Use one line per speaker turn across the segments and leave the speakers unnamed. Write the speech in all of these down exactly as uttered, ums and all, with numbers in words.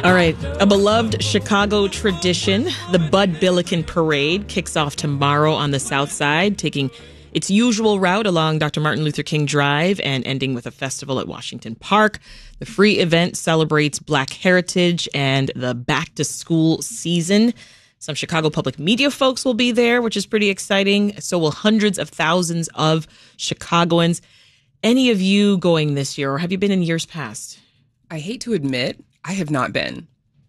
All right. A beloved Chicago tradition, the Bud Billiken Parade, kicks off tomorrow on the South Side, taking its usual route along Doctor Martin Luther King Drive and ending with a festival at Washington Park. The free event celebrates Black heritage and the back-to-school season. Some Chicago public media folks will be there, which is pretty exciting. So will hundreds of thousands of Chicagoans. Any of you going this year, or have you been in years past?
I hate to admit, I have not been.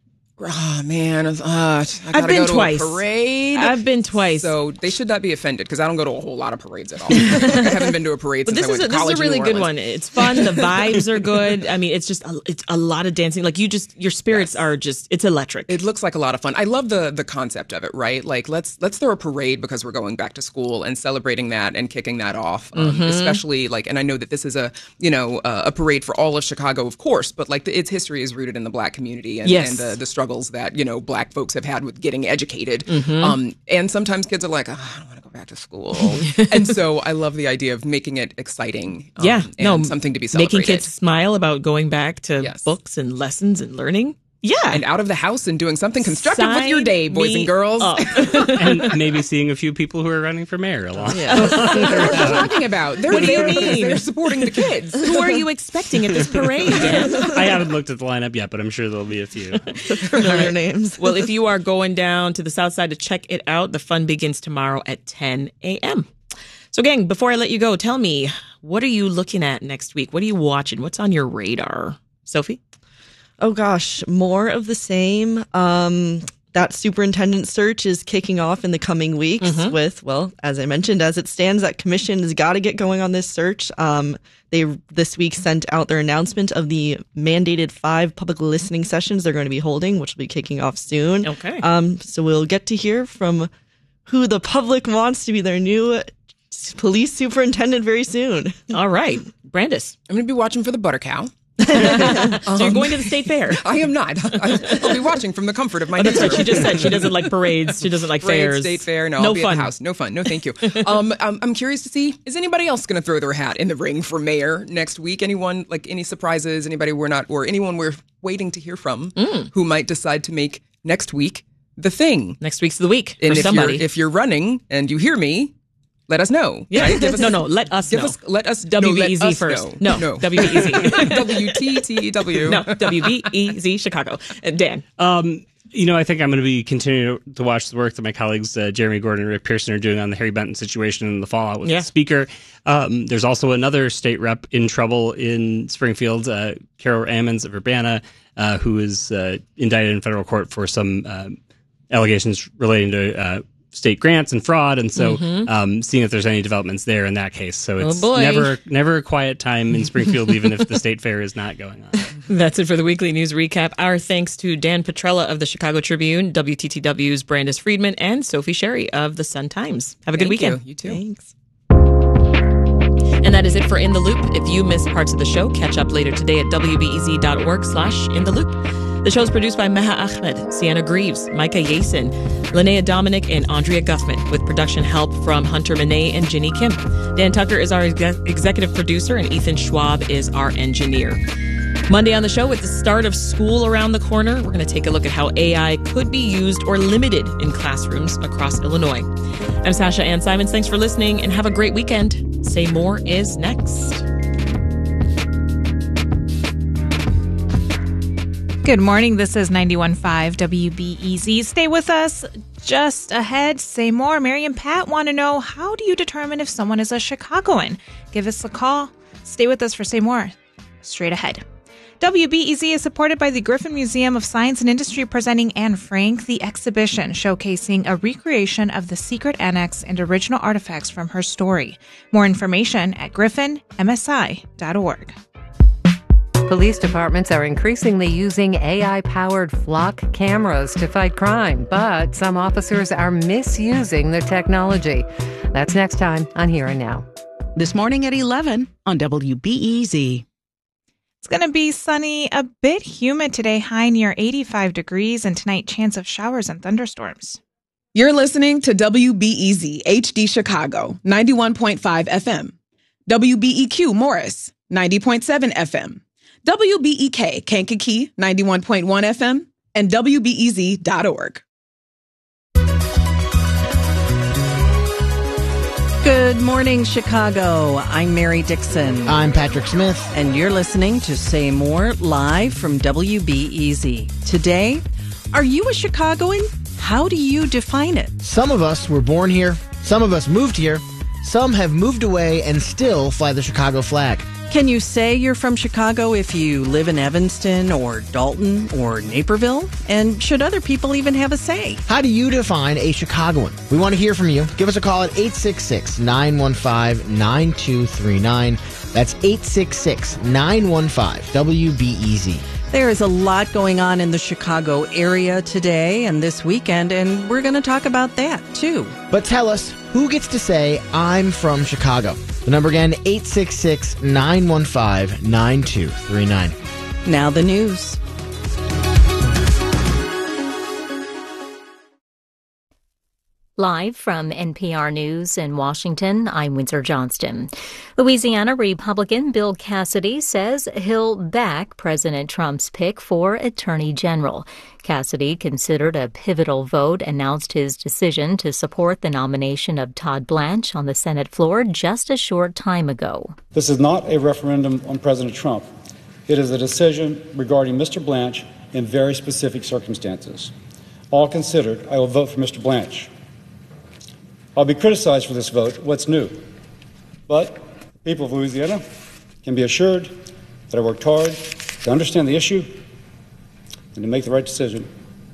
Oh, man. Uh, I
I've been
go to
twice.
A parade.
I've been twice.
So they should not be offended because I don't go to a whole lot of parades at all. I haven't been to a parade
But
since
this
I went
is a,
to college
this is a really
in New
good
Orleans.
one. It's fun. The vibes are good. I mean, it's just a, it's a lot of dancing. Like you just your spirits
Yes.
are just it's electric.
It looks like a lot of fun. I love the the concept of it, right? Like let's let's throw a parade because we're going back to school and celebrating that and kicking that off. Um,
Mm-hmm.
Especially like, and I know that this is a you know uh, a parade for all of Chicago, of course, but like the, its history is rooted in the Black community and,
Yes.
and the the struggles that you know Black folks have had with getting educated.
Mm-hmm.
Um, and sometimes kids are like, oh, I don't want to go back to school, and so I love the idea of making it exciting. Um,
yeah,
and
no,
something to be celebrated.
Making kids smile about going back to
Yes.
books and lessons and learning. Yeah,
and out of the house and doing something constructive with your
Sign
day, boys
me
and girls.
up.
And maybe seeing a few people who are running for mayor along.
Yeah.
What are you talking about? They're
What do you
there because
mean?
they're supporting the kids.
Who are you expecting at this parade, Dan?
I haven't looked at the lineup yet, but I'm sure there'll be a few.
Familiar names.
Well, if you are going down to the South Side to check it out, the fun begins tomorrow at ten a.m. So, gang, before I let you go, tell me, what are you looking at next week? What are you watching? What's on your radar? Sophie?
Oh gosh, more of the same. Um, that superintendent search is kicking off in the coming weeks
Mm-hmm.
with, well, as I mentioned, as it stands, that commission has got to get going on this search. Um, they this week sent out their announcement of the mandated five public listening sessions they're going to be holding, which will be kicking off soon.
Okay.
Um, so we'll get to hear from who the public wants to be their new police superintendent very soon.
All right. Brandis.
I'm going to be watching for the butter cow.
So you're going to the state fair.
I am not. I'll be watching from the comfort of my
Oh, that's right.
newsroom.
She just said she doesn't like parades. She doesn't like
Parade,
fairs.
state fair. No,
no
I'll be
fun.
at the house. No fun. No, thank you. um, I'm, I'm curious to see, is anybody else going to throw their hat in the ring for mayor next week? Anyone, like any surprises? Anybody we're not, or anyone we're waiting to hear from
Mm.
who might decide to make next week the thing?
Next week's the week
And
for
if
somebody.
you're if you're running and you hear me, let us know.
yeah.
Right? Give us,
no, no. Let us
Give
know.
us, let us
W
no,
B E Z
let us
first.
know.
No, W B E Z.
W T T E W.
No, W B E Z Chicago. Uh, Dan.
Um, you know, I think I'm going to be continuing to watch the work that my colleagues uh, Jeremy Gordon and Rick Pearson are doing on the Harry Benton situation and the fallout with
Yeah.
the speaker. Um, there's also another state rep in trouble in Springfield, uh, Carol Ammons of Urbana, uh, who is uh, indicted in federal court for some uh, allegations relating to uh, state grants and fraud, and so um, seeing if there's any developments there in that case. So it's
boy.
never never a quiet time in Springfield, even if the state fair is not going on.
That's it for the weekly news recap. Our thanks to Dan Petrella of the Chicago Tribune, W T T W's Brandis Friedman, and Sophie Sherry of the Sun Times. Have a good
Thank
weekend.
You, you too.
Thanks.
And that is it for In the Loop. If you missed parts of the show, catch up later today at wbez.org slash in the loop. The show is produced by Meha Ahmed, Sienna Greaves, Micah Yason, Linnea Dominic, and Andrea Guffman, with production help from Hunter Monet and Ginny Kim. Dan Tucker is our ex- executive producer, and Ethan Schwab is our engineer. Monday on the show, with the start of school around the corner, we're going to take a look at how A I could be used or limited in classrooms across Illinois. I'm Sasha Ann Simons. Thanks for listening, and have a great weekend. Say More is next.
Good morning. This is ninety-one point five W B E Z. Stay with us. Just ahead, Say More. Mary and Pat want to know, how do you determine if someone is a Chicagoan? Give us a call. Stay with us for Say More. Straight ahead. W B E Z is supported by the Griffin Museum of Science and Industry, presenting Anne Frank, the exhibition showcasing a recreation of the secret annex and original artifacts from her story. More information at griffin m s i dot org.
Police departments are increasingly using A I-powered flock cameras to fight crime, but some officers are misusing the technology. That's next time on Here and Now.
This morning at eleven on W B E Z.
It's going to be sunny, a bit humid today, high near eighty-five degrees, and tonight chance of showers and thunderstorms.
You're listening to W B E Z H D Chicago, ninety-one point five F M. W B E Q Morris, ninety point seven F M. W B E K, Kankakee, ninety-one point one F M, and W B E Z dot org.
Good morning, Chicago. I'm Mary Dixon.
I'm Patrick Smith.
And you're listening to Say More live from W B E Z. Today, are you a Chicagoan? How do you define it?
Some of us were born here. Some of us moved here. Some have moved away and still fly the Chicago flag.
Can you say you're from Chicago if you live in Evanston or Dalton or Naperville? And should other people even have a say?
How do you define a Chicagoan? We want to hear from you. Give us a call at eight six six, nine one five, nine two three nine. That's eight six six, nine one five, W B E Z.
There is a lot going on in the Chicago area today and this weekend, and we're going to talk about that, too.
But tell us, who gets to say, I'm from Chicago? The number again, eight six six, nine one five, nine two three nine.
Now the news.
Live from N P R News in Washington, I'm Windsor Johnston. Louisiana Republican Bill Cassidy says he'll back President Trump's pick for Attorney General. Cassidy considered a pivotal vote, announced his decision to support the nomination of Todd Blanche on the Senate floor just a short time ago.
This is not a referendum on President Trump. It is a decision regarding Mister Blanche in very specific circumstances. All considered, I will vote for Mister Blanche. I'll be criticized for this vote. What's new? But the people of Louisiana can be assured that I worked hard to understand the issue and to make the right decision.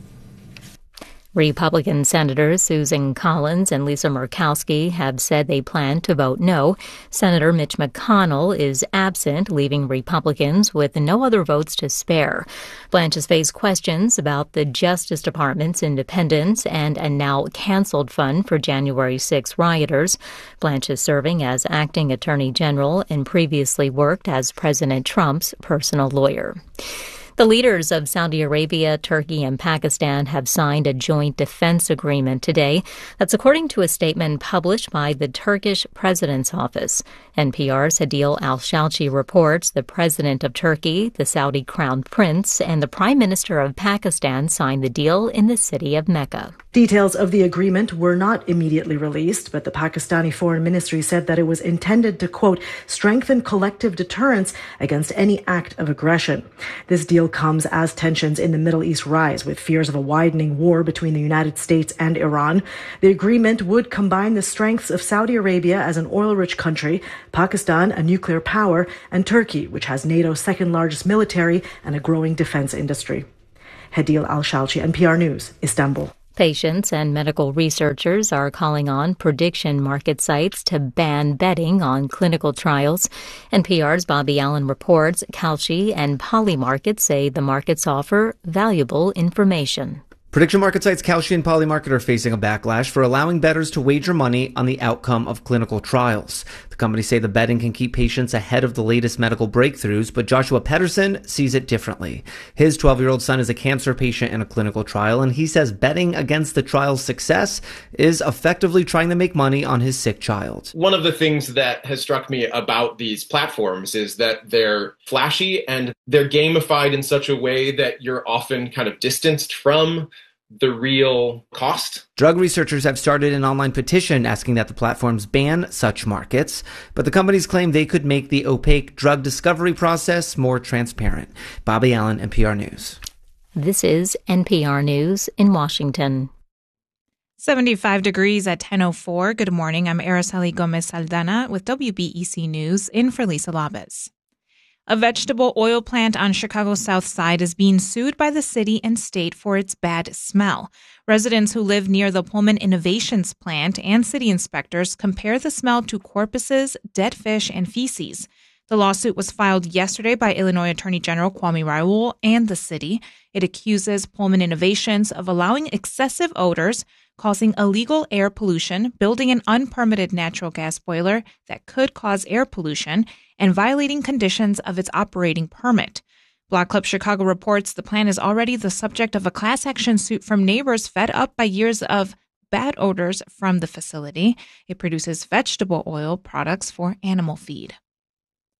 Republican Senators Susan Collins and Lisa Murkowski have said they plan to vote no. Senator Mitch McConnell is absent, leaving Republicans with no other votes to spare. Blanche has faced questions about the Justice Department's independence and a now canceled fund for January sixth rioters. Blanche is serving as acting attorney general and previously worked as President Trump's personal lawyer. The leaders of Saudi Arabia, Turkey, and Pakistan have signed a joint defense agreement today. That's according to a statement published by the Turkish President's Office. N P R's Hadil Al-Shalchi reports the President of Turkey, the Saudi Crown Prince, and the Prime Minister of Pakistan signed the deal in the city of Mecca.
Details of the agreement were not immediately released, but the Pakistani Foreign Ministry said that it was intended to, quote, strengthen collective deterrence against any act of aggression. This deal comes as tensions in the Middle East rise, with fears of a widening war between the United States and Iran. The agreement would combine the strengths of Saudi Arabia as an oil-rich country, Pakistan, a nuclear power, and Turkey, which has NATO's second largest military and a growing defense industry. Hadil Al-Shalchi, N P R News, Istanbul.
Patients and medical researchers are calling on prediction market sites to ban betting on clinical trials. N P R's Bobby Allen reports Kalshi and Polymarket say the markets offer valuable information.
Prediction market sites Kalshi and Polymarket are facing a backlash for allowing bettors to wager money on the outcome of clinical trials. The companies say the betting can keep patients ahead of the latest medical breakthroughs, but Joshua Pedersen sees it differently. His twelve-year-old son is a cancer patient in a clinical trial, and he says betting against the trial's success is effectively trying to make money on his sick child.
One of the things that has struck me about these platforms is that they're flashy and they're gamified in such a way that you're often kind of distanced from the real cost.
Drug researchers have started an online petition asking that the platforms ban such markets, but the companies claim they could make the opaque drug discovery process more transparent. Bobby Allen, N P R News.
This is N P R News in Washington.
seventy-five degrees at ten oh four. Good morning. I'm Araceli Gomez Saldana with W B E Z News in for Lisa Labez. A vegetable oil plant on Chicago's South Side is being sued by the city and state for its bad smell. Residents who live near the Pullman Innovations plant and city inspectors compare the smell to corpses, dead fish, and feces. The lawsuit was filed yesterday by Illinois Attorney General Kwame Raoul and the city. It accuses Pullman Innovations of allowing excessive odors, causing illegal air pollution, building an unpermitted natural gas boiler that could cause air pollution, and violating conditions of its operating permit. Block Club Chicago reports the plant is already the subject of a class action suit from neighbors fed up by years of bad odors from the facility. It produces vegetable oil products for animal feed.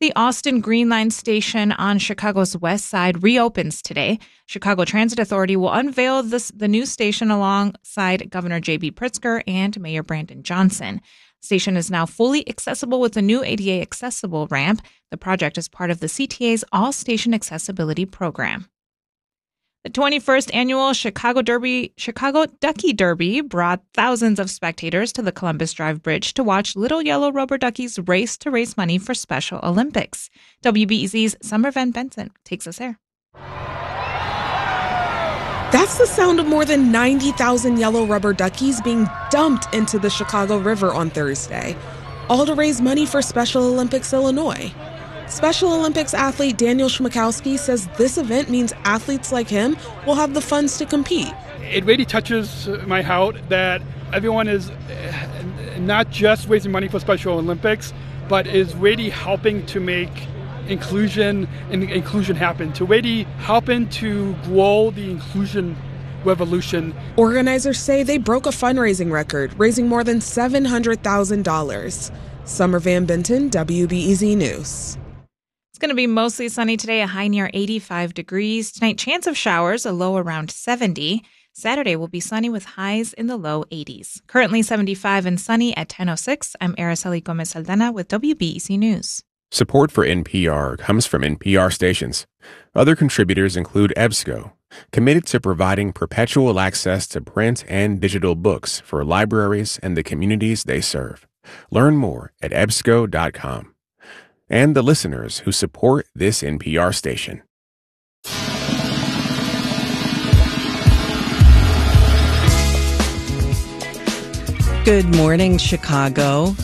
The Austin Green Line station on Chicago's west side reopens today. Chicago Transit Authority will unveil this, the new station alongside Governor J B Pritzker and Mayor Brandon Johnson. The station is now fully accessible with a new A D A accessible ramp. The project is part of the C T A's All-Station Accessibility Program. The twenty-first annual Chicago Derby, Chicago Ducky Derby brought thousands of spectators to the Columbus Drive Bridge to watch little yellow rubber duckies race to raise money for Special Olympics. W B E Z's Summer Van Benson takes us there.
That's the sound of more than ninety thousand yellow rubber duckies being dumped into the Chicago River on Thursday, all to raise money for Special Olympics Illinois. Special Olympics athlete Daniel Schmakowski says this event means athletes like him will have the funds to compete.
It really touches my heart that everyone is not just raising money for Special Olympics, but is really helping to make inclusion and inclusion happen, to really helping to grow the inclusion revolution.
Organizers say they broke a fundraising record, raising more than seven hundred thousand dollars. Summer Van Benton, W B E Z News.
It's going to be mostly sunny today, a high near eighty-five degrees. Tonight, chance of showers, a low around seventy. Saturday will be sunny with highs in the low eighties. Currently seventy-five and sunny at ten oh six. I'm Araceli Gomez-Saldana with W B E Z News.
Support for N P R comes from N P R stations. Other contributors include EBSCO, committed to providing perpetual access to print and digital books for libraries and the communities they serve. Learn more at E B S C O dot com. And the listeners who support this N P R station.
Good morning, Chicago.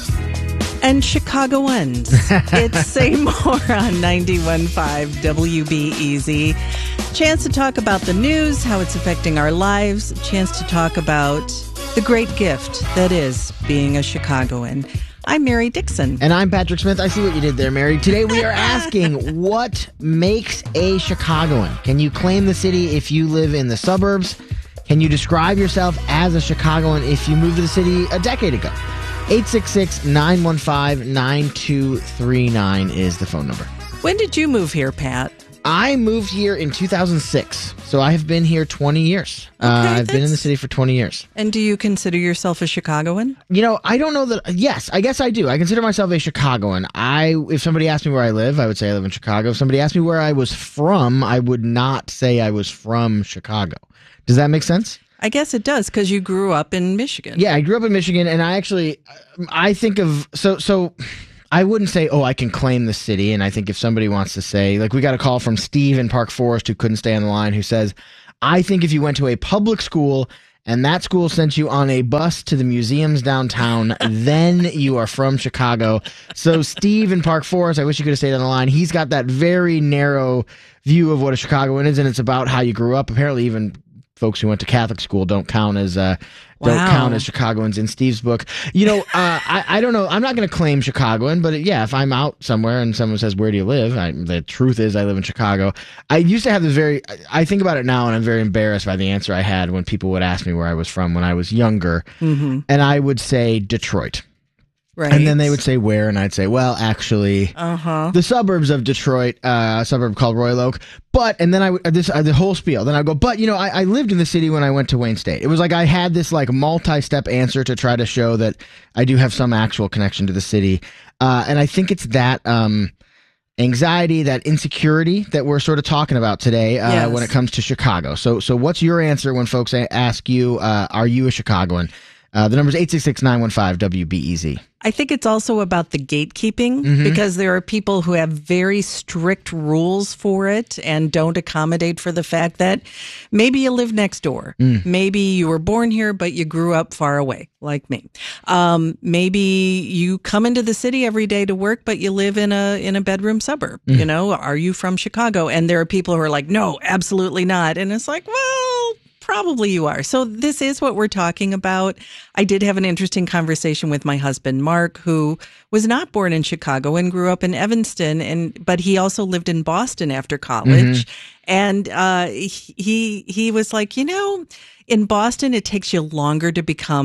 And Chicagoans. It's Say More on ninety-one point five W B E Z. Chance to talk about the news, how it's affecting our lives. Chance to talk about the great gift that is being a Chicagoan. I'm Mary Dixon.
And I'm Patrick Smith. I see what you did there, Mary. Today we are asking, what makes a Chicagoan? Can you claim the city if you live in the suburbs? Can you describe yourself as a Chicagoan if you moved to the city a decade ago? eight six six, nine one five, nine two three nine is the phone number.
When did you move here, Pat?
I moved here in two thousand six, so I have been here twenty years. Okay, uh, I've been in the city for twenty years.
And do you consider yourself a Chicagoan?
You know, I don't know that. Yes, I guess I do. I consider myself a Chicagoan. I, if somebody asked me where I live, I would say I live in Chicago. If somebody asked me where I was from, I would not say I was from Chicago. Does that make sense?
I guess it does, because you grew up in Michigan.
Yeah, I grew up in Michigan, and I actually, I think of, so, so I wouldn't say, oh, I can claim the city, and I think if somebody wants to say, like we got a call from Steve in Park Forest who couldn't stay on the line, who says, I think if you went to a public school and that school sent you on a bus to the museums downtown, then you are from Chicago. So Steve in Park Forest, I wish you could have stayed on the line. He's got that very narrow view of what a Chicagoan is, and it's about how you grew up. Apparently even folks who went to Catholic school don't count as uh, don't
Wow.
count as Chicagoans in Steve's book. You know, uh, I, I don't know. I'm not going to claim Chicagoan, but yeah, if I'm out somewhere and someone says, where do you live? I, the truth is I live in Chicago. I used to have this very, I think about it now and I'm very embarrassed by the answer I had when people would ask me where I was from when I was younger.
Mm-hmm.
And I would say Detroit.
Right.
And then they would say where, and I'd say, well, actually,
Uh-huh.
the suburbs of Detroit, uh, a suburb called Royal Oak. But, and then I would, this, uh, the whole spiel. Then I go, but, you know, I, I lived in the city when I went to Wayne State. It was like I had this like multi-step answer to try to show that I do have some actual connection to the city. Uh, and I think it's that, um, anxiety, that insecurity that we're sort of talking about today, uh,
Yes.
when it comes to Chicago. So, so what's your answer when folks a- ask you, uh, are you a Chicagoan? Uh, the number is eight six six, nine one five, W B E Z.
I think it's also about the gatekeeping,
Mhm.
because there are people who have very strict rules for it and don't accommodate for the fact that maybe you live next door.
Mm.
Maybe you were born here, but you grew up far away, like me. Um, maybe you come into the city every day to work, but you live in a in a bedroom suburb.
Mm.
You know, are you from Chicago? And there are people who are like, no, absolutely not. And it's like, well, probably you are. So this is what we're talking about. I did have an interesting conversation with my husband, Mark, who was not born in Chicago and grew up in Evanston, and but he also lived in Boston after college.
Mhm.
And uh, he he was like, you know, in Boston, it takes you longer to become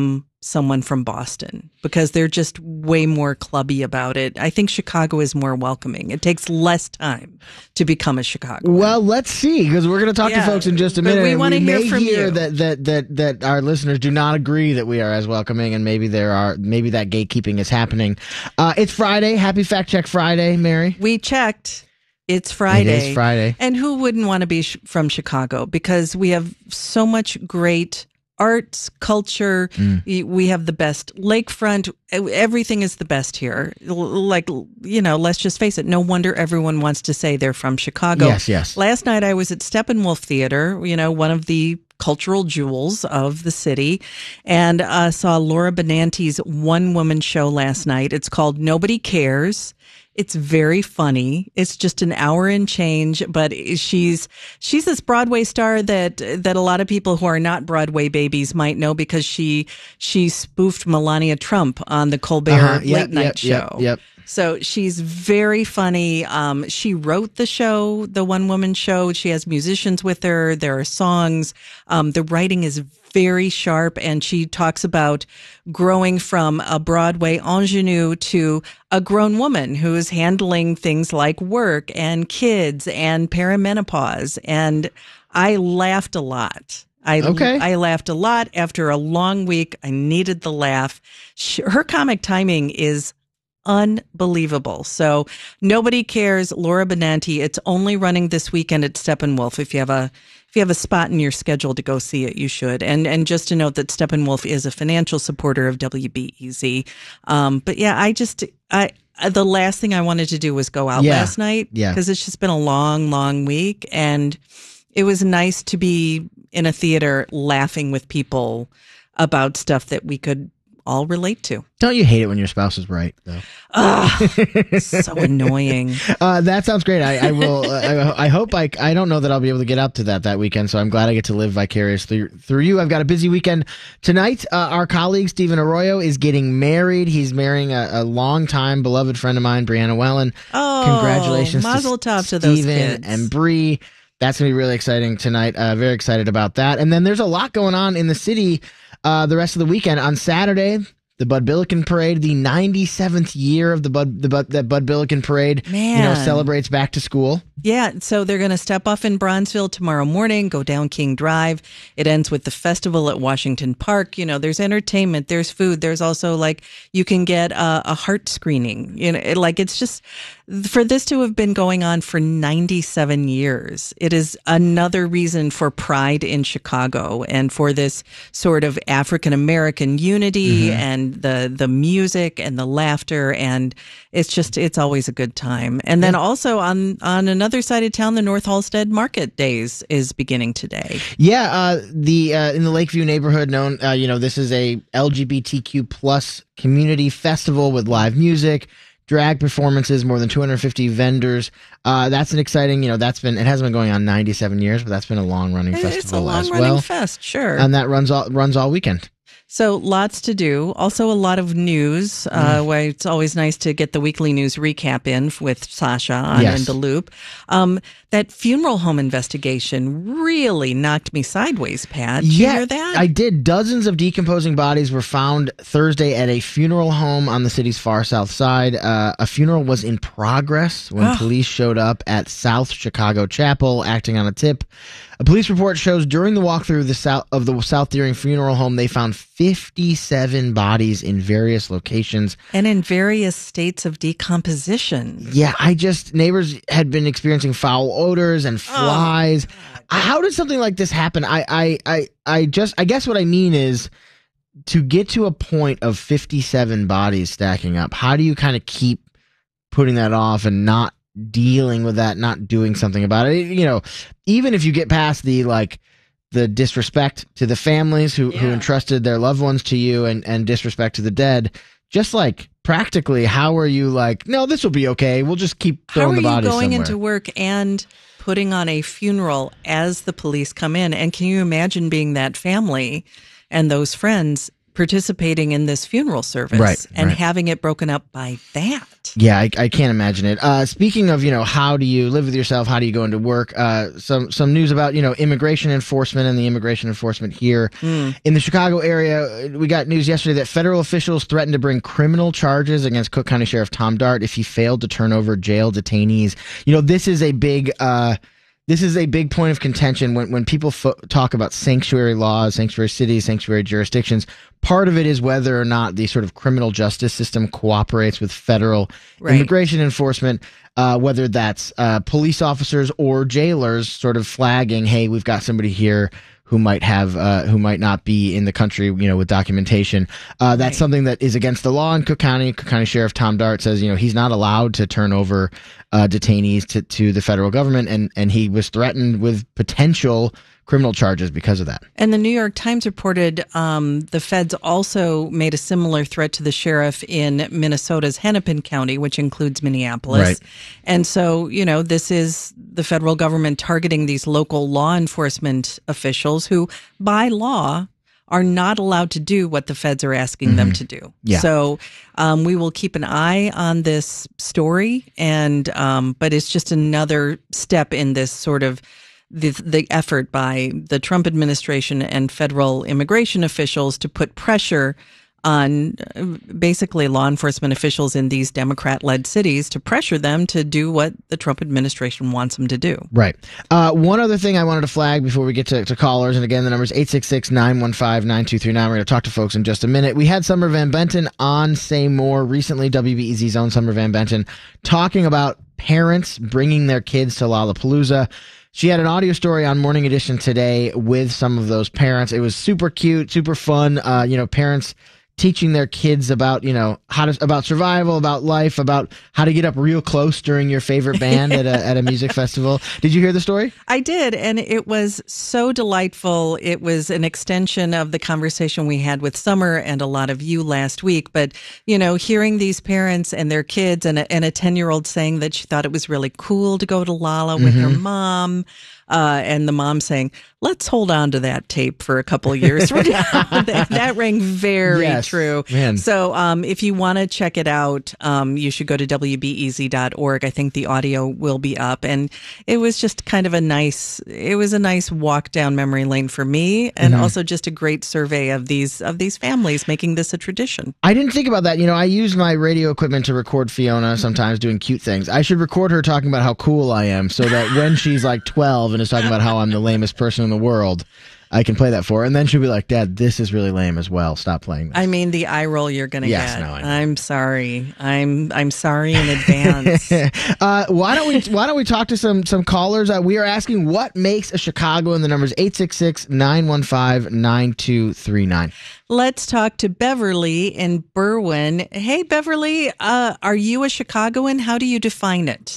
someone from Boston because they're just way more clubby about it. I think Chicago is more welcoming. It takes less time to become a Chicago.
Well, let's see, because we're going to talk
Yeah,
to folks in just a
but
minute.
we
and
wanna hear
may
from
hear
you.
that that that that our listeners do not agree that we are as welcoming, and maybe there are maybe that gatekeeping is happening. Uh, it's Friday. Happy Fact Check Friday, Mary.
We checked. It's Friday.
It is Friday.
And who wouldn't want to be sh- from Chicago? Because we have so much great arts, culture.
Mm.
Y- We have the best lakefront. E- Everything is the best here. L- Like, you know, let's just face it. No wonder everyone wants to say they're from Chicago.
Yes, yes.
Last night I was at Steppenwolf Theater, you know, one of the cultural jewels of the city, and uh, saw Laura Benanti's one-woman show last night. It's called Nobody Cares. It's very funny. It's just an hour and change, but she's she's this Broadway star that that a lot of people who are not Broadway babies might know because she she spoofed Melania Trump on the Colbert
Uh-huh.
late
Yep,
night
yep,
show.
yep, yep.
So she's very funny. Um, she wrote the show, the one woman show. She has musicians with her. There are songs. Um, the writing is very sharp, and she talks about growing from a Broadway ingenue to a grown woman who is handling things like work and kids and perimenopause. And I laughed a lot. I,
Okay.
I laughed a lot after a long week. I needed the laugh. She, her comic timing is unbelievable. So Nobody Cares, Laura Benanti. It's only running this weekend at Steppenwolf. If you have a if you have a spot in your schedule to go see it, you should. And and just to note that Steppenwolf is a financial supporter of W B E Z. Um, but yeah, I just I the last thing I wanted to do was go out
Yeah.
last night
Yeah.
because it's just been a long, long week, and it was nice to be in a theater laughing with people about stuff that we could all relate to.
Don't you hate it when your spouse is right, though?
Ugh, so annoying.
Uh, that sounds great. I, I will. Uh, I, I hope I. I don't know that I'll be able to get out to that that weekend. So I'm glad I get to live vicariously through, through you. I've got a busy weekend tonight. Uh, our colleague Stephen Arroyo is getting married. He's marrying a, a longtime beloved friend of mine, Brianna Wellen.
Oh,
Congratulations,
mazel
to
tov to those
Stephen
kids.
and Bree. That's gonna be really exciting tonight. Uh, very excited about that. And then there's a lot going on in the city. Uh, the rest of the weekend on Saturday. The Bud Billiken Parade, the ninety-seventh year of the Bud, the Bud, that Bud Billiken Parade, you know,
Man.
celebrates back to school.
Yeah, so they're going to step off in Bronzeville tomorrow morning, go down King Drive. It ends with the festival at Washington Park. You know, there's entertainment, there's food, there's also like you can get a, a heart screening. You know, it, like it's just for this to have been going on for ninety-seven years. It is another reason for pride in Chicago and for this sort of African American unity
Mhm.
and the the music and the laughter, and it's just it's always a good time. And then also on on another side of town, the North Halstead Market Days is beginning today.
Yeah, uh, the uh, in the Lakeview neighborhood, known uh, you know, this is a L G B T Q plus community festival with live music, drag performances, more than two hundred fifty vendors. Uh, that's an exciting, you know, that's been it hasn't been going on ninety-seven years, but that's been a long running festival
It's a long
as
running
well.
fest, sure.
And that runs all runs all weekend.
So lots to do. Also a lot of news. Uh,
Mm.
where it's always nice to get the weekly news recap in with Sasha on
Yes.
In the Loop. Um, that funeral home investigation really knocked me sideways, Pat. Did you hear that?
I did. Dozens of decomposing bodies were found Thursday at a funeral home on the city's far south side. Uh, a funeral was in progress when
Oh.
police showed up at South Chicago Chapel, acting on a tip. A police report shows during the walkthrough the south of the South Deering Funeral Home, they found fifty-seven bodies in various locations.
And in various states of decomposition.
Yeah, I just neighbors had been experiencing foul odors and flies. How did something like this happen? I, I, I, I just, I guess what I mean is to get to a point of fifty-seven bodies stacking up. How do you kind of keep putting that off and not dealing with that, not doing something about it? You know, even if you get past the like the disrespect to the families who, who entrusted their loved ones to you and, and disrespect to the dead, just like practically, how are you like, no, this will be okay. We'll just keep
How
throwing
are
the
you
bodies
going
somewhere.
into work and putting on a funeral as the police come in? And can you imagine being that family and those friends participating in this funeral service
Right,
and
right.
having it broken up by that.
Yeah, I, I can't imagine it. Uh, speaking of, you know, how do you live with yourself? How do you go into work? Uh, some some news about, you know, immigration enforcement and the immigration enforcement here
Mm.
in the Chicago area. We got news yesterday that federal officials threatened to bring criminal charges against Cook County Sheriff Tom Dart if he failed to turn over jail detainees. You know, this is a big. Uh, This is a big point of contention when, when people fo- talk about sanctuary laws, sanctuary cities, sanctuary jurisdictions. Part of it is whether or not the sort of criminal justice system cooperates with federal
Right.
immigration enforcement, uh, whether that's uh, police officers or jailers sort of flagging, hey, we've got somebody here who might have uh, who might not be in the country, you know, with documentation. Uh, that's something that is against the law in Cook County. Cook County Sheriff Tom Dart says, you know, he's not allowed to turn over uh, detainees to, to the federal government, and and he was threatened with potential criminal charges because of that.
And the New York Times reported um, the feds also made a similar threat to the sheriff in Minnesota's Hennepin County, which includes Minneapolis.
Right.
And so, you know, this is the federal government targeting these local law enforcement officials who, by law, are not allowed to do what the feds are asking them to do.
Yeah.
So um, we will keep an eye on this story, and um, but it's just another step in this sort of the the effort by the Trump administration and federal immigration officials to put pressure on uh, basically law enforcement officials in these Democrat-led cities to pressure them to do what the Trump administration wants them to do.
Right. Uh, one other thing I wanted to flag before we get to, to callers, and again, the number is eight six six, nine one five, nine two three nine. We're going to talk to folks in just a minute. We had Summer Van Benton on Say More recently, W B E Z's own Summer Van Benton, talking about parents bringing their kids to Lollapalooza. She had an audio story on Morning Edition today with some of those parents. It was super cute, super fun. Uh, you know, parents teaching their kids about, you know, how to, about survival, about life, about how to get up real close during your favorite band at a, at a music festival. Did you hear the story?
I did, and it was so delightful. It was an extension of the conversation we had with Summer and a lot of you last week. But, you know, hearing these parents and their kids and a, and a ten-year-old saying that she thought it was really cool to go to Lolla with her
Mhm.
mom, uh, and the mom saying, let's hold on to that tape for a couple of years. that, that rang very
Yes,
true.
man.
So um, if you want to check it out, um, you should go to W B E Z dot org. I think the audio will be up. And it was just kind of a nice, it was a nice walk down memory lane for me, and
Mhm.
also just a great survey of these of these families making this a tradition.
I didn't think about that. You know, I use my radio equipment to record Fiona sometimes doing cute things. I should record her talking about how cool I am so that when she's like twelve and is talking about how I'm the lamest person in the world, I can play that for her. And then she'll be like, Dad, this is really lame as well. Stop playing that.
I mean, the eye roll you're going to
Yes,
get.
no, I know.
I'm sorry. I'm I'm sorry in advance.
uh, why don't we why don't we talk to some some callers? Uh, we are asking what makes a Chicagoan. The number is eight six six, nine one five, nine two three nine.
Let's talk to Beverly in Berwyn. Hey, Beverly, uh, are you a Chicagoan? How do you define it?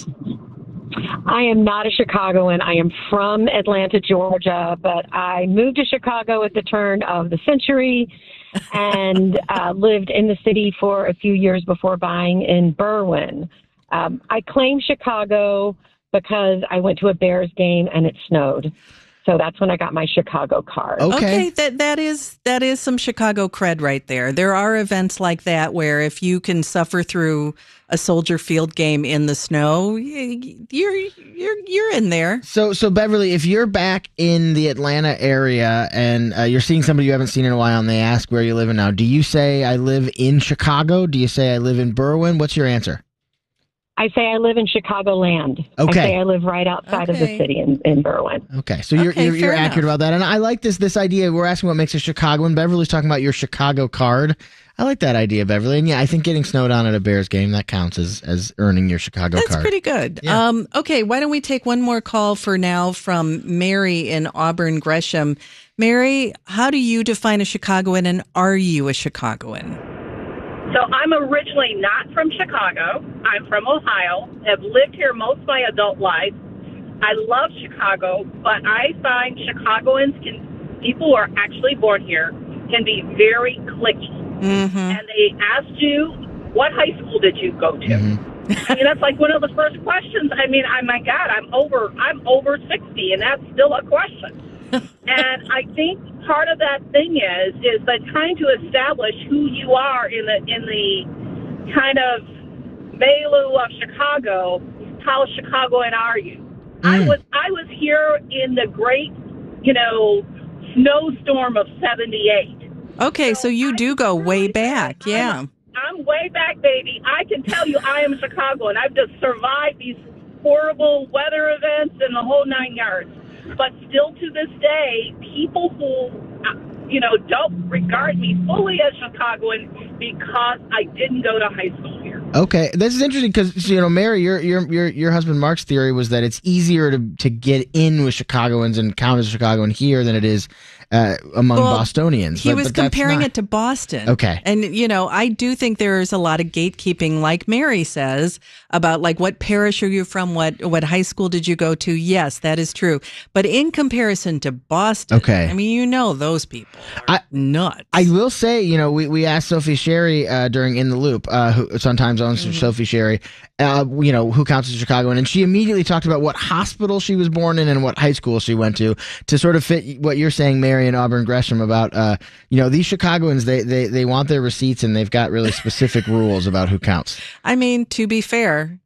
I am not a Chicagoan. I am from Atlanta, Georgia, but I moved to Chicago at the turn of the century and uh, lived in the city for a few years before buying in Berwyn. Um, I claim Chicago because I went to a Bears game and it snowed. So that's when I got my Chicago card.
Okay, that that is that is some Chicago cred right there. There are events like that where if you can suffer through a Soldier Field game in the snow, y- you're you're you're in there.
So, so Beverly, if you're back in the Atlanta area and uh, you're seeing somebody you haven't seen in a while and they ask where you live now, do you say I live in Chicago? Do you say I live in Berwyn? What's your answer?
I say I live in Chicagoland.
Okay.
I say I live right outside of the city in, in Berwyn.
Okay, so you're
Okay,
you're, you're
fair
accurate about that, and I like this this idea. We're asking what makes a Chicagoan. Beverly's talking about your Chicago card. I like that idea, Beverly, and yeah, I think getting snowed on at a Bears game that counts as as earning your Chicago
That's
card.
pretty good. Um, okay, why don't we take one more call for now from Mary in Auburn Gresham. Mary, how do you define a Chicagoan, and are you a Chicagoan?
So I'm originally not from Chicago. I'm from Ohio. Have lived here most of my adult life. I love Chicago, but I find Chicagoans can, people who are actually born here, can be very cliquey.
Mm-hmm.
And they asked you, what high school did you go to? I mean, that's like one of the first questions. I mean, I my God, I'm over I'm over sixty, and that's still a question. And I think part of that thing is is that trying to establish who you are in the in the kind of milieu of Chicago. How Chicagoan are you? Mm. I was I was here in the great, you know, snowstorm of seventy-eight.
Okay, so, so you do go way back, yeah.
I'm, I'm way back, baby. I can tell you I am Chicagoan. I've just survived these horrible weather events and the whole nine yards. But still to this day, people who, you know, don't regard me fully as Chicagoan because I didn't go to high school here.
Okay, this is interesting because, you know, Mary, your your your your husband Mark's theory was that it's easier to to get in with Chicagoans and count as a Chicagoan here than it is uh, among
well,
Bostonians.
He
but,
was
but
comparing
not...
it to Boston.
Okay.
And, you know, I do think there's a lot of gatekeeping, like Mary says, about like what parish are you from? What what high school did you go to? Yes, that is true. But in comparison to Boston,
okay.
I mean, you know, those people are
I,
nuts.
I will say, you know, we, we asked Sophie Sherry uh, during In the Loop, uh, who sometimes owns mm-hmm. Sophie Sherry, uh, you know, who counts as Chicagoan, and she immediately talked about what hospital she was born in and what high school she went to, to sort of fit what you're saying, Mary and Auburn Gresham, about, uh, you know, these Chicagoans, they, they, they want their receipts and they've got really specific rules about who counts.
I mean, to be fair,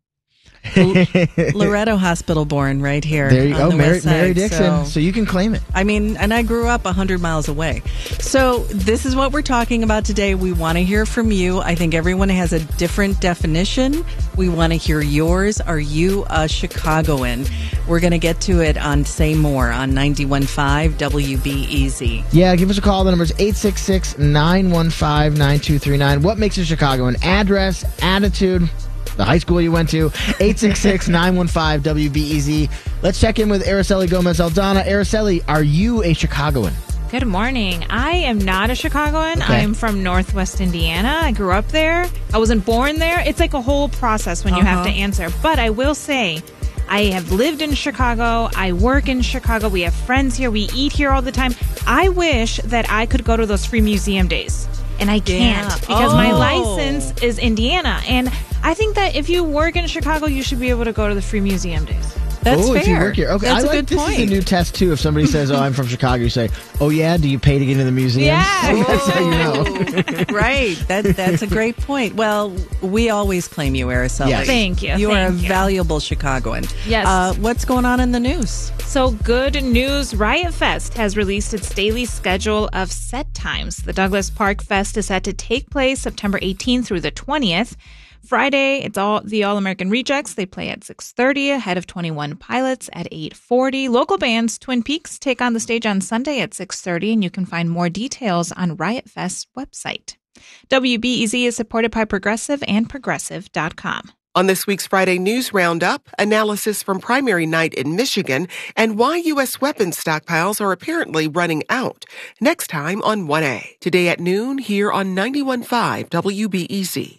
L- Loretto Hospital born right here.
There you go,
the
Mary,
west side,
Mary Dixon. So. so you can claim it.
I mean, and I grew up one hundred miles away. So this is what we're talking about today. We want to hear from you. I think everyone has a different definition. We want to hear yours. Are you a Chicagoan? We're going to get to it on Say More on ninety-one point five W B E Z.
Yeah, give us a call. The number is eight six six, nine one five, nine two three nine. What makes a Chicagoan? Address, attitude, the high school you went to, eight six six, nine one five, W B E Z. Let's check in with Araceli Gomez-Aldana. Araceli, are you a Chicagoan?
Good morning. I am not a Chicagoan. Okay. I'm from Northwest Indiana. I grew up there. I wasn't born there. It's like a whole process when you uh-huh. have to answer. But I will say, I have lived in Chicago. I work in Chicago. We have friends here. We eat here all the time. I wish that I could go to those free museum days. And I can't yeah. because oh. my license is Indiana. And I think that if you work in Chicago, you should be able to go to the free museum days.
That's
oh,
fair.
If you work here. Okay,
That's
I
a
like
good
this
point.
is a new test too. If somebody says, "Oh, I'm from Chicago," you say, "Oh yeah, do you pay to get into the museum?"
Yeah,
that's how you know.
Right. That that's a great point. Well, we always claim you, Araceli.
Yes. Thank you.
You
Thank
are a
you.
valuable Chicagoan.
Yes.
Uh, what's going on in the news?
So, good news. Riot Fest has released its daily schedule of set times. The Douglas Park Fest is set to take place September eighteenth through the twentieth. Friday, it's all the All-American Rejects. They play at six thirty, ahead of twenty-one Pilots at eight forty. Local bands Twin Peaks take on the stage on Sunday at six thirty, and you can find more details on Riot Fest's website. W B E Z is supported by Progressive and Progressive dot com.
On this week's Friday News Roundup, analysis from primary night in Michigan and why U S weapons stockpiles are apparently running out. Next time on one A. Today at noon here on ninety-one point five W B E Z.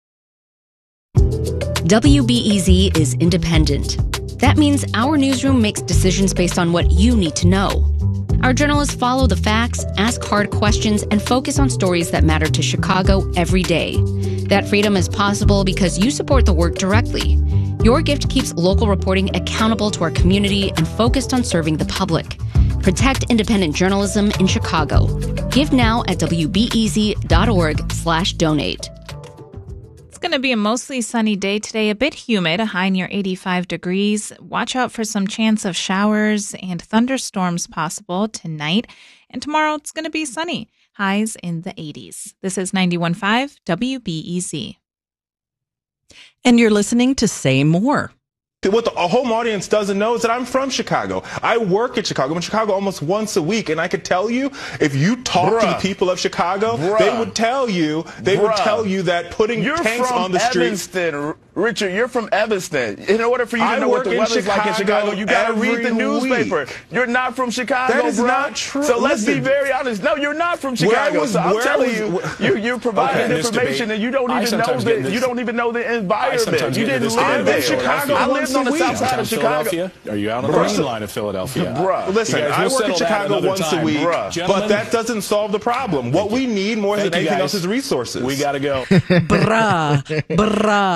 W B E Z is independent. That means our newsroom makes decisions based on what you need to know. Our journalists follow the facts, ask hard questions, and focus on stories that matter to Chicago every day. That freedom is possible because you support the work directly. Your gift keeps local reporting accountable to our community and focused on serving the public. Protect independent journalism in Chicago. Give now at W B E Z dot org slash donate.
It's going to be a mostly sunny day today, a bit humid, a high near eighty-five degrees. Watch out for some chance of showers and thunderstorms possible tonight. And tomorrow it's going to be sunny, highs in the eighties. This is ninety-one point five W B E Z.
And you're listening to Say More.
What the home audience doesn't know is that I'm from Chicago. I work in Chicago. I'm in Chicago almost once a week, and I could tell you, if you talk Bruh. to the people of Chicago, Bruh. they would tell you, they Bruh. would tell you that putting
you're
tanks on the streets.
Evanston, Richard, you're from Evanston. In order for you to I know what the weather's like in Chicago, you got to read the newspaper.
Week.
You're not from Chicago,
That is
bro.
not true.
So let's
Listen,
be very honest. No, you're not from Chicago.
Was,
so I'm telling
was,
you, you, you're providing
okay,
information, and you don't even know the you don't even know the environment. You didn't live there.
Chicago
I lived on the south side of Chicago.
Are you out on the main line of Philadelphia?
Bruh. Listen, I work in Chicago once time. a week, Bruh. but that doesn't solve the problem. What we need more Thank than anything else is resources.
We got to go.
Bruh. Bruh.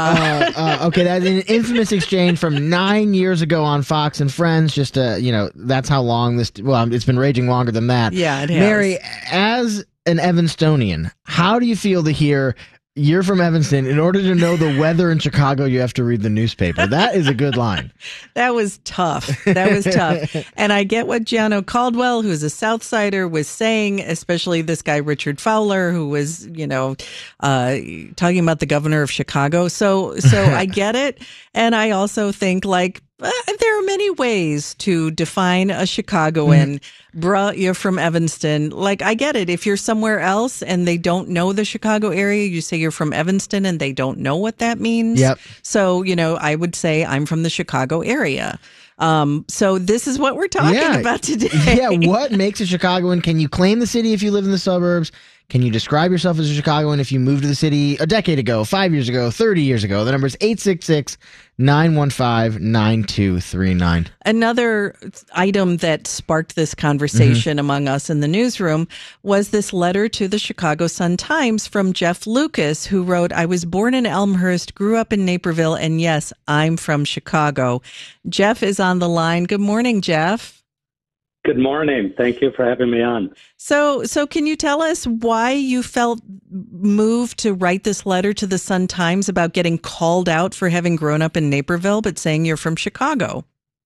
uh, okay, that's an infamous exchange from nine years ago on Fox and Friends. Just, uh, you know, that's how long this, well, it's been raging longer than that.
Yeah, it has.
Mary, as an Evanstonian, how do you feel to hear you're from Evanston? In order to know the weather in Chicago, you have to read the newspaper. That is a good line.
That was tough. That was tough. And I get what Jano Caldwell, who's a South Sider, was saying, especially this guy, Richard Fowler, who was, you know, uh, talking about the governor of Chicago. So, so I get it. And I also think, like, Uh, there are many ways to define a Chicagoan. Mm-hmm. Bruh, you're from Evanston. Like, I get it. If you're somewhere else and they don't know the Chicago area, you say you're from Evanston and they don't know what that means.
Yep.
So, you know, I would say I'm from the Chicago area. Um, so this is what we're talking
yeah.
about today.
Yeah. What makes a Chicagoan? Can you claim the city if you live in the suburbs? Can you describe yourself as a Chicagoan if you moved to the city a decade ago, five years ago, thirty years ago? The number is eight six six, nine one five, nine two three nine.
Another item that sparked this conversation mm-hmm. among us in the newsroom was this letter to the Chicago Sun-Times from Jeff Lucas, who wrote, I was born in Elmhurst, grew up in Naperville, and yes, I'm from Chicago. Jeff is on the line. Good morning, Jeff.
Good morning. Thank you for having me on.
So, so can you tell us why you felt moved to write this letter to the Sun-Times about getting called out for having grown up in Naperville, but saying you're from Chicago?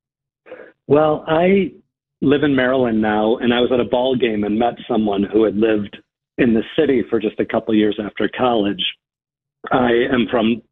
Well, I live in Maryland now, and I was at a ball game and met someone who had lived in the city for just a couple years after college. I am from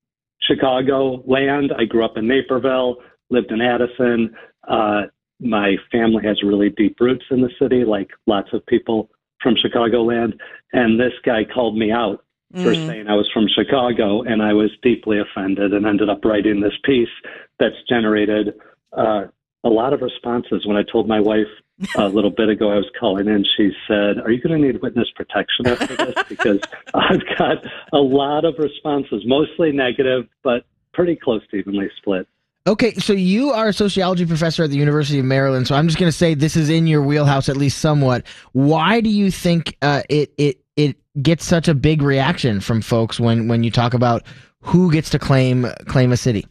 Chicago land. I grew up in Naperville, lived in Addison. Uh, My family has really deep roots in the city, like lots of people from Chicagoland. And this guy called me out mm. for saying I was from Chicago, and I was deeply offended and ended up writing this piece that's generated uh, a lot of responses. When I told my wife a little bit ago I was calling in, she said, are you going to need witness protection after this? Because I've got a lot of responses, mostly negative, but pretty close to evenly split.
Okay, so you are a sociology professor at the University of Maryland, so I'm just going to say this is in your wheelhouse at least somewhat. Why do you think uh, it it it gets such a big reaction from folks when, when you talk about who gets to claim claim a city?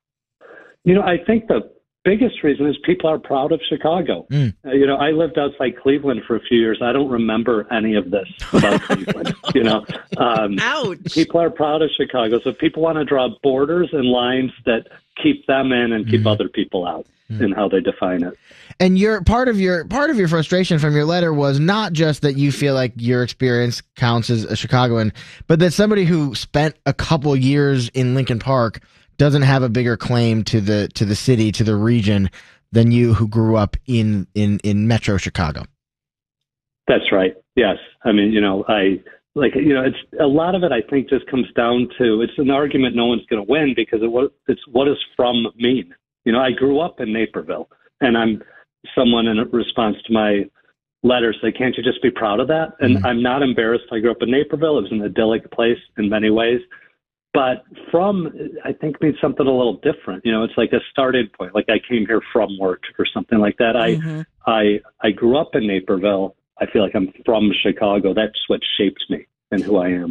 You know, I think the biggest reason is people are proud of Chicago. Mm. Uh, you know, I lived outside Cleveland for a few years. I don't remember any of this about Cleveland. You know, um,
Ouch.
People are proud of Chicago, so people want to draw borders and lines that keep them in and keep mm. other people out mm. in how they define it.
And your part of your part of your frustration from your letter was not just that you feel like your experience counts as a Chicagoan, but that somebody who spent a couple years in Lincoln Park doesn't have a bigger claim to the to the city, to the region, than you who grew up in in in Metro Chicago.
That's right. Yes. I mean, you know, I like, you know, it's a lot of it, I think, just comes down to, it's an argument no one's going to win because it, it's what does from mean? You know, I grew up in Naperville, and I'm someone in response to my letter say, can't you just be proud of that? And mm-hmm. I'm not embarrassed. I grew up in Naperville. It was an idyllic place in many ways. But from, I think, means something a little different. You know, it's like a starting point. Like I came here from work or something like that. Mm-hmm. I, I, I grew up in Naperville. I feel like I'm from Chicago. That's what shaped me and who I am.